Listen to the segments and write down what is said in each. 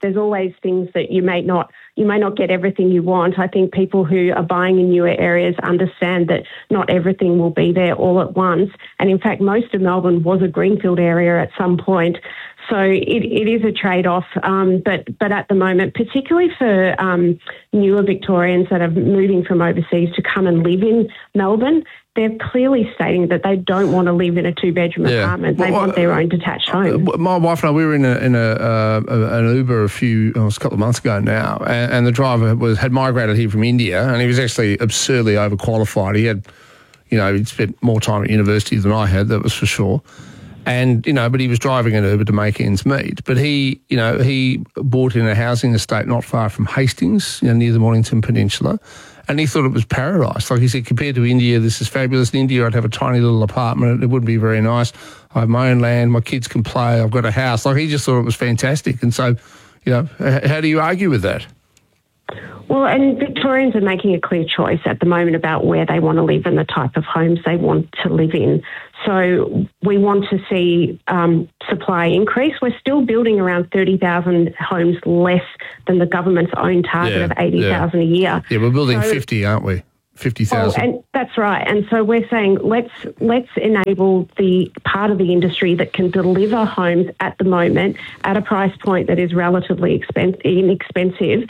there's always things that you may not get everything you want. I think people who are buying in newer areas understand that not everything will be there all at once. And in fact, most of Melbourne was a greenfield area at some point. So it is a trade-off, but at the moment, particularly for newer Victorians that are moving from overseas to come and live in Melbourne, they're clearly stating that they don't want to live in a two-bedroom apartment. They want their own detached home. My wife and I, we were in an Uber a couple of months ago now, and the driver had migrated here from India, and he was actually absurdly overqualified. He had, he'd spent more time at university than I had, that was for sure. And, but he was driving an Uber to make ends meet. But he bought in a housing estate not far from Hastings, near the Mornington Peninsula, and he thought it was paradise. Like he said, compared to India, this is fabulous. In India, I'd have a tiny little apartment. It wouldn't be very nice. I have my own land. My kids can play. I've got a house. Like he just thought it was fantastic. And so, how do you argue with that? Well, and Victorians are making a clear choice at the moment about where they want to live and the type of homes they want to live in. So we want to see supply increase. We're still building around 30,000 homes less than the government's own target of 80,000 a year. Yeah, we're building 50, aren't we? 50,000. And that's right. And so we're saying let's enable the part of the industry that can deliver homes at the moment at a price point that is relatively inexpensive.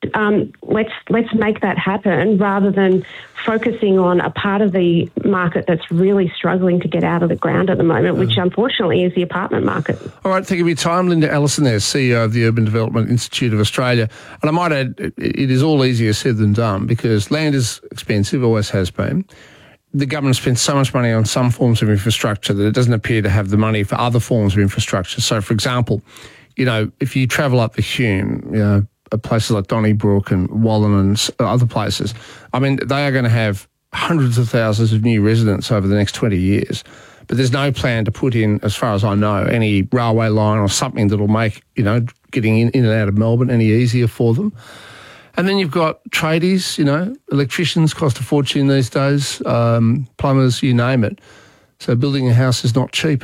Let's make that happen rather than focusing on a part of the market that's really struggling to get out of the ground at the moment, which unfortunately is the apartment market. All right, thank you for your time. Linda Allison there, CEO of the Urban Development Institute of Australia. And I might add, it is all easier said than done because land is expensive, always has been. The government spends so much money on some forms of infrastructure that it doesn't appear to have the money for other forms of infrastructure. So, for example, if you travel up the Hume, places like Donnybrook and Wallen and other places, they are going to have hundreds of thousands of new residents over the next 20 years. But there's no plan to put in, as far as I know, any railway line or something that'll make, getting in and out of Melbourne any easier for them. And then you've got tradies, electricians cost a fortune these days, plumbers, you name it. So building a house is not cheap.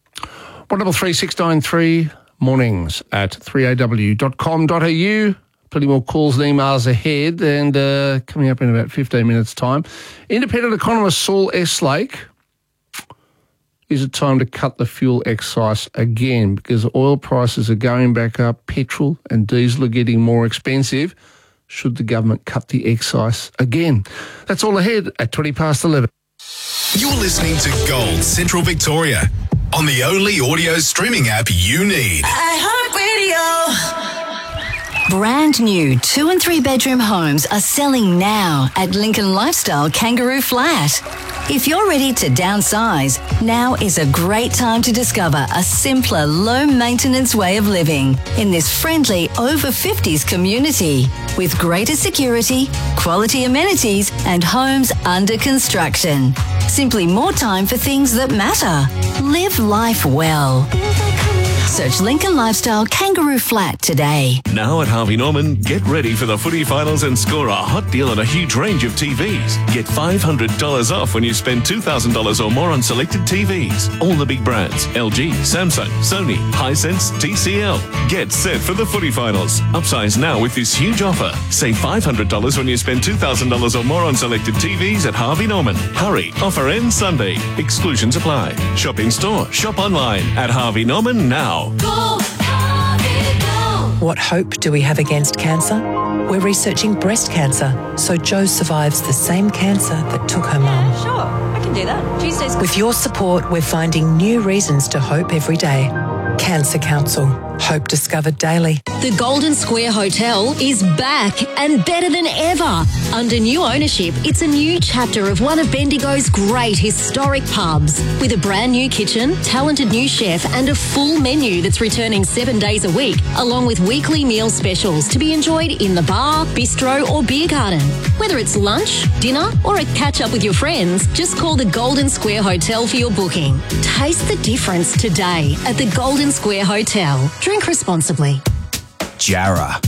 133693 mornings at 3aw.com.au. Plenty more calls and emails ahead, and coming up in about 15 minutes' time. Independent economist Saul Eslake, is it time to cut the fuel excise again? Because oil prices are going back up, petrol and diesel are getting more expensive. Should the government cut the excise again? That's all ahead at 11:20. You're listening to Gold Central Victoria on the only audio streaming app you need. iHeartRadio. Brand new 2 and 3 bedroom homes are selling now at Lincoln Lifestyle Kangaroo Flat. If you're ready to downsize, now is a great time to discover a simpler, low-maintenance way of living in this friendly over-50s community with greater security, quality amenities and homes under construction. Simply more time for things that matter. Live life well. Search Lincoln Lifestyle Kangaroo Flat today. Now at Harvey Norman, get ready for the footy finals and score a hot deal on a huge range of TVs. Get $500 off when you spend $2,000 or more on selected TVs. All the big brands, LG, Samsung, Sony, Hisense, TCL. Get set for the footy finals. Upsize now with this huge offer. Save $500 when you spend $2,000 or more on selected TVs at Harvey Norman. Hurry, offer ends Sunday. Exclusions apply. Shop in store, shop online at Harvey Norman now. Go, Harvey, go. What hope do we have against cancer? We're researching breast cancer, so Jo survives the same cancer that took her mum. Sure, I can do that. Tuesdays. With your support, we're finding new reasons to hope every day. Cancer Council. Hope discovered daily. The Golden Square Hotel is back and better than ever. Under new ownership, it's a new chapter of one of Bendigo's great historic pubs. With a brand new kitchen, talented new chef and a full menu that's returning 7 days a week, along with weekly meal specials to be enjoyed in the bar, bistro or beer garden. Whether it's lunch, dinner or a catch-up with your friends, just call the Golden Square Hotel for your booking. Taste the difference today at the Golden Square Hotel. Drink responsibly. Jarrah.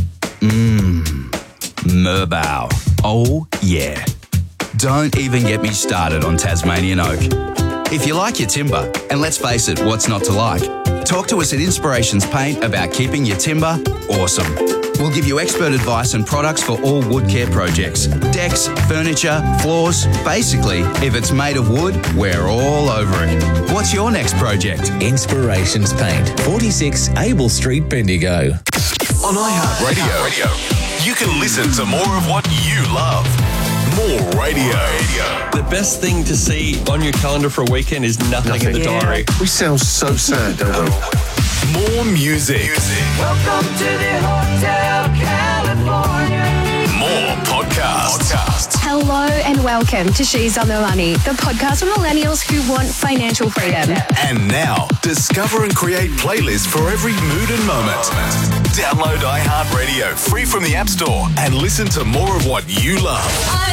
Merbau. Oh, yeah. Don't even get me started on Tasmanian oak. If you like your timber, and let's face it, what's not to like? Talk to us at Inspirations Paint about keeping your timber awesome. We'll give you expert advice and products for all wood care projects. Decks, furniture, floors. Basically, if it's made of wood, we're all over it. What's your next project? Inspirations Paint, 46 Abel Street, Bendigo. On iHeartRadio, you can listen to more of what you love. More radio. The best thing to see on your calendar for a weekend is nothing in the diary. We sound so sad, don't we? More music. Welcome to the Hotel California. More podcasts. Hello and welcome to She's on the Money, the podcast for millennials who want financial freedom. And now, discover and create playlists for every mood and moment. Download iHeartRadio free from the App Store and listen to more of what you love.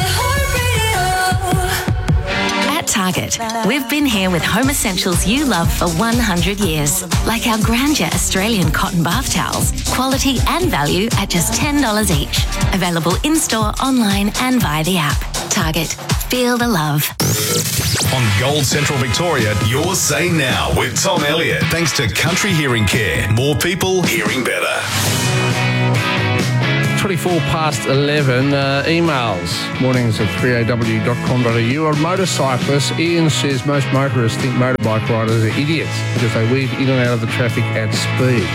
At Target, we've been here with home essentials you love for 100 years, like our Grandeur Australian cotton bath towels, quality and value at just $10 each. Available in-store, online and via the app. Target, feel the love. On Gold Central Victoria, your Say Now with Tom Elliott. Thanks to Country Hearing Care. More people hearing better. 24 past 11, emails, mornings at 3aw.com.au. On motorcyclists, Ian says most motorists think motorbike riders are idiots because they weave in and out of the traffic at speed.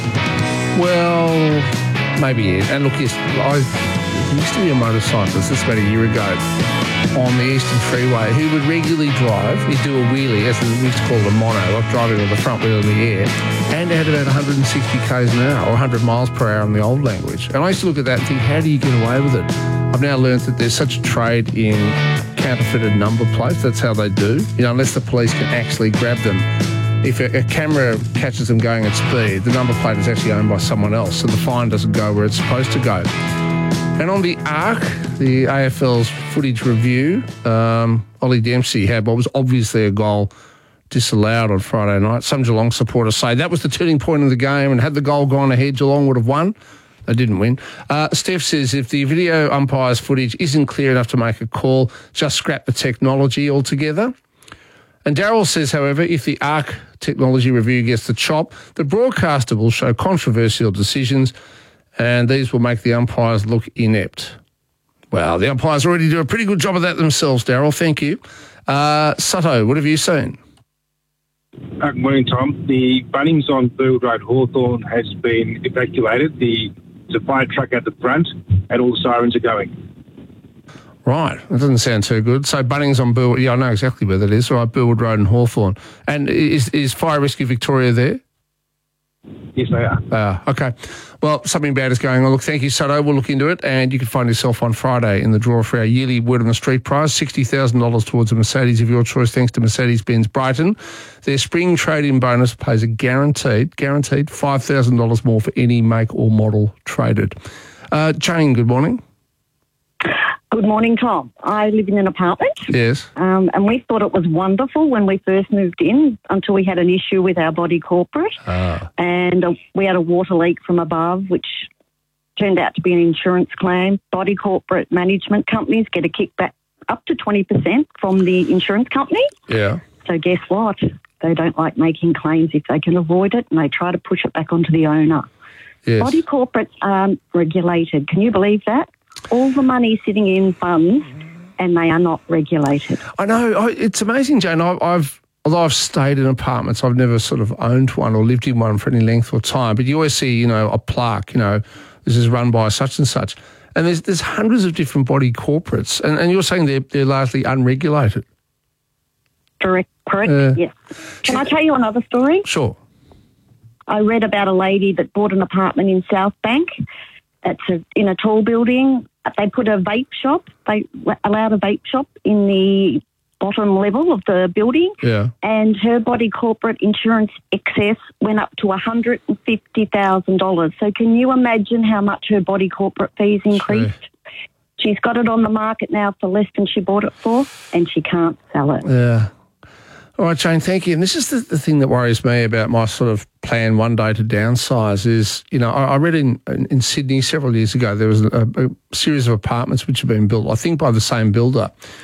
Well, maybe, Ian. And look, yes, I used to be a motorcyclist, this about a year ago, on the Eastern Freeway, who would regularly drive, he'd do a wheelie, as we used to call it a mono, like driving with the front wheel in the air, and had about 160 k's an hour, or 100 miles per hour in the old language. And I used to look at that and think, how do you get away with it? I've now learned that there's such a trade in counterfeited number plates. That's how they do. You know, unless the police can actually grab them. If a camera catches them going at speed, the number plate is actually owned by someone else, so the fine doesn't go where it's supposed to go. And on the ARC, the AFL's footage review, Ollie Dempsey had what was obviously a goal disallowed on Friday night. Some Geelong supporters say that was the turning point of the game, and had the goal gone ahead, Geelong would have won. They didn't win. Steph says if the video umpire's footage isn't clear enough to make a call, just scrap the technology altogether. And Darryl says, however, if the ARC technology review gets the chop, the broadcaster will show controversial decisions, and these will make the umpires look inept. Well, the umpires already do a pretty good job of that themselves, Darryl. Thank you. Sutto, what have you seen? Good morning, Tom. The Bunnings on Burwood Road, Hawthorn, has been evacuated. There's a fire truck at the front, and all the sirens are going. Right. That doesn't sound too good. So Bunnings on Burwood, yeah, I know exactly where that is. All right, Burwood Road and Hawthorn. And is Fire Rescue Victoria there? Yes, they are. Okay. Well, something bad is going on. Look, thank you, Sutto. We'll look into it, and you can find yourself on Friday in the draw for our yearly Word on the Street prize, $60,000 towards a Mercedes of your choice, thanks to Mercedes-Benz Brighton. Their spring trade-in bonus pays a guaranteed $5,000 more for any make or model traded. Jane, good morning. Good morning, Tom. I live in an apartment. Yes. And we thought it was wonderful when we first moved in until we had an issue with our body corporate. And we had a water leak from above, which turned out to be an insurance claim. Body corporate management companies get a kickback up to 20% from the insurance company. Yeah. So guess what? They don't like making claims if they can avoid it, and they try to push it back onto the owner. Yes. Body corporates aren't regulated. Can you believe that? All the money sitting in funds, and they are not regulated. I know. It's amazing, Jane. Although I've stayed in apartments, I've never sort of owned one or lived in one for any length or time. But you always see, a plaque, this is run by such and such. And there's hundreds of different body corporates. And you're saying they're largely unregulated. Correct, yes. Can I tell you another story? Sure. I read about a lady that bought an apartment in South Bank. It's in a tall building. They put a vape shop. They allowed a vape shop in the bottom level of the building. Yeah. And her body corporate insurance excess went up to $150,000. So can you imagine how much her body corporate fees increased? Sure. She's got it on the market now for less than she bought it for, and she can't sell it. Yeah. All right, Jane, thank you. And this is the thing that worries me about my sort of plan one day to downsize is, I read in Sydney several years ago, there was a series of apartments which had been built, I think by the same builder.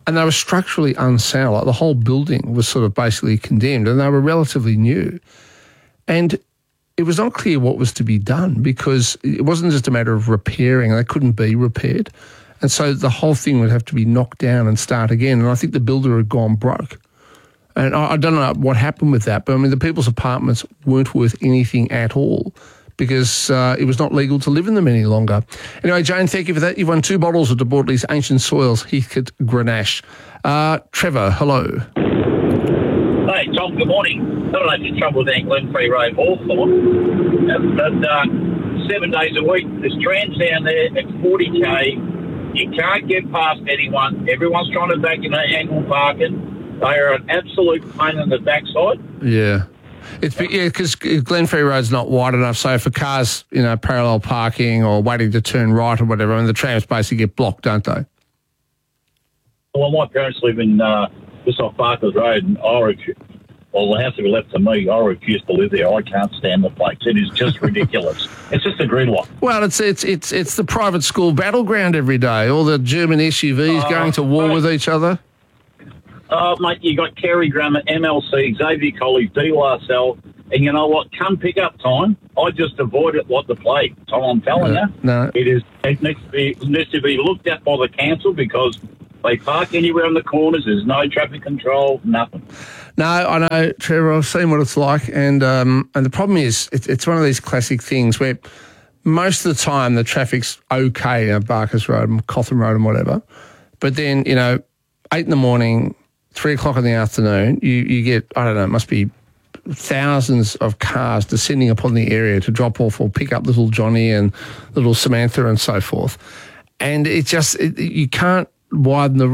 and they were structurally unsound. Like the whole building was sort of basically condemned, and they were relatively new. And it was not clear what was to be done because it wasn't just a matter of repairing. They couldn't be repaired. And so the whole thing would have to be knocked down and start again. And I think the builder had gone broke. And I don't know what happened with that, but I mean, the people's apartments weren't worth anything at all because it was not legal to live in them any longer. Anyway, Jane, thank you for that. You've won 2 bottles of De Bortley's Ancient Soils Heathcote Grenache. Trevor, hello. Hey, Tom, good morning. I don't know if you're trouble with that Glenfrey Road, Hawthorn, but 7 days a week, there's trams down there at 40k. You can't get past anyone. Everyone's trying to back in angle parking. They are an absolute pain in the backside. Yeah. Because Glenfrey Road's not wide enough, so for cars, parallel parking or waiting to turn right or whatever, I mean, the trams basically get blocked, don't they? Well, my parents live in just off Barker's Road, and the house that was left to me, I refuse to live there. I can't stand the place. It is just ridiculous. It's just a gridlock. Well, it's the private school battleground every day. All the German SUVs going to war with each other. Mate, you got Kerry Grammar, MLC, Xavier College, D. Larsell, and you know what? Come pick up time, I just avoid it like the plague. Tom, I'm telling you. No. It needs to be looked at by the council because they park anywhere in the corners. There's no traffic control, nothing. No, I know, Trevor. I've seen what it's like, and the problem is it's one of these classic things where most of the time the traffic's okay, Barker's Road and Cotham Road and whatever, but then 8 in the morning, 3 o'clock in the afternoon, you get, I don't know, it must be thousands of cars descending upon the area to drop off or pick up little Johnny and little Samantha and so forth, and you can't widen the